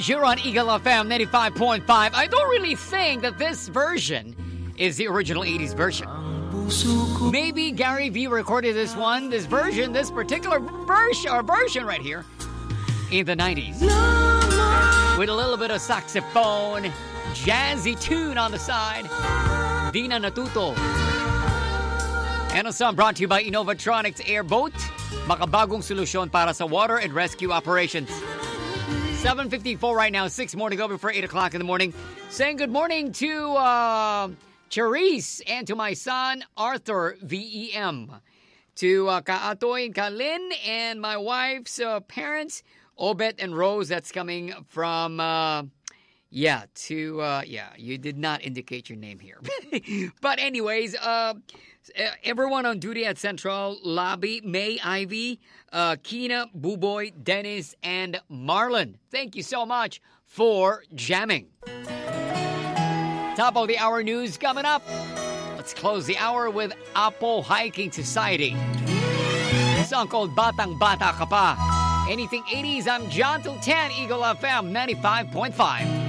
You're on Eagle FM 95.5. I don't really think that this version is the original 80s version. Maybe Gary V recorded this version, this particular version right here in the 90s. With a little bit of saxophone, jazzy tune on the side. Di na natuto. And a song brought to you by Innovatronics Airboat. Makabagong solusyon para sa water and rescue operations. 7:54 right now, 6 more to go before 8 o'clock in the morning. Saying good morning to Charisse and to my son, Arthur, VEM. To Kaatoy and Kalin and my wife's parents, Obet and Rose. That's coming from... you did not indicate your name here. But anyways, everyone on duty at Central Lobby, May, Ivy, Kina, Buboy, Dennis, and Marlon. Thank you so much for jamming. Top of the hour news coming up. Let's close the hour with Apo Hiking Society. A song called Batang Bata Ka Pa. Anything 80s, I'm John till 10, Eagle FM 95.5.